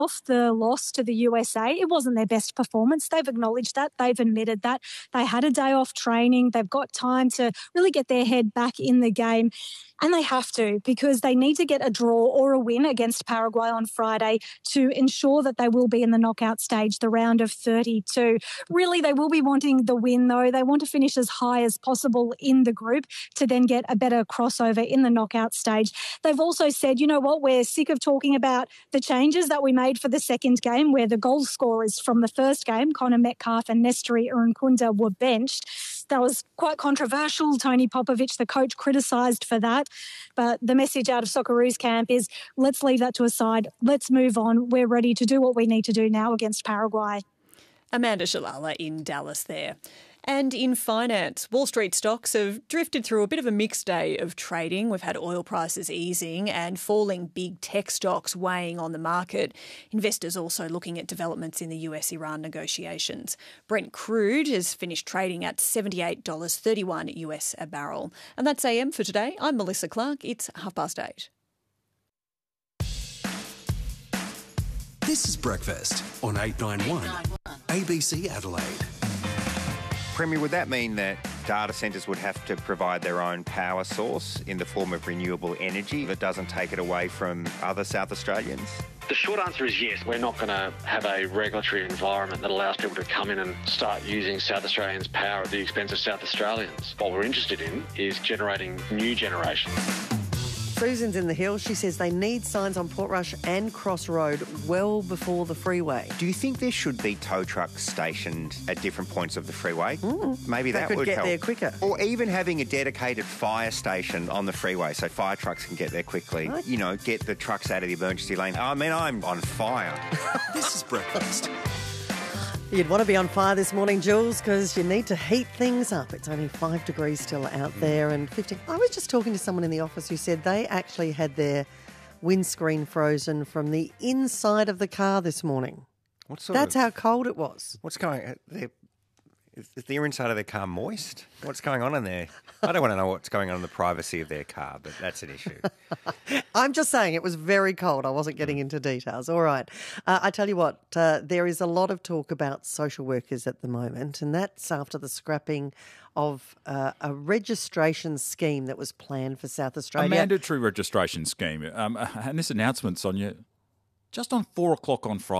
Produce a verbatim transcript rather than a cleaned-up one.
off the loss to the U S A, it wasn't their best performance. They've acknowledged that. They've admitted that. They had a day off training. They've got time to really get their head back in the game. And they have to, because they need to get a draw or a win against Paraguay on Friday to ensure that they will be in the knockout stage, the round of thirty-two. Really, they will be wanting the win, though. They want to finish as high as possible in the group to then get a better crossover in the knockout stage. They've also said, you know what, we're sick of talking about the changes that we made for the second game, where the goal scorers from the first game, Connor Metcalf and Nestori Urankunda, were benched. That was quite controversial. Tony Popovich, the coach, criticised for that. But the message out of Socceroos camp is, let's leave that to a side. Let's move on. We're ready to do what we need to do now against Paraguay. Amanda Shalala in Dallas there. And in finance, Wall Street stocks have drifted through a bit of a mixed day of trading. We've had oil prices easing and falling big tech stocks weighing on the market. Investors also looking at developments in the U S Iran negotiations. Brent crude has finished trading at seventy-eight dollars thirty-one U S a barrel. And that's A M for today. I'm Melissa Clark. It's half past eight. This is Breakfast on eight ninety-one A B C Adelaide. Premier, would that mean that data centres would have to provide their own power source in the form of renewable energy that doesn't take it away from other South Australians? The short answer is yes. We're not going to have a regulatory environment that allows people to come in and start using South Australians' power at the expense of South Australians. What we're interested in is generating new generation. Susan's in the Hills. She says they need signs on Portrush and Cross Road well before the freeway. Do you think there should be tow trucks stationed at different points of the freeway? Mm. Maybe They that could would get help. there quicker. Or even having a dedicated fire station on the freeway so fire trucks can get there quickly. Right. You know, get the trucks out of the emergency lane. I mean, I'm on fire. This is Breakfast. You'd want to be on fire this morning, Jules, because you need to heat things up. It's only five degrees still out there and fifteen. I was just talking to someone in the office who said they actually had their windscreen frozen from the inside of the car this morning. What sort That's of, how cold it was. What's going on? Is the inside of their car moist? What's going on in there? I don't want to know what's going on in the privacy of their car, but that's an issue. I'm just saying it was very cold. I wasn't getting into details. All right. Uh, I tell you what, uh, there is a lot of talk about social workers at the moment, and that's after the scrapping of uh, a registration scheme that was planned for South Australia. A mandatory registration scheme. Um, and this announcement, Sonia, just on four o'clock on Friday.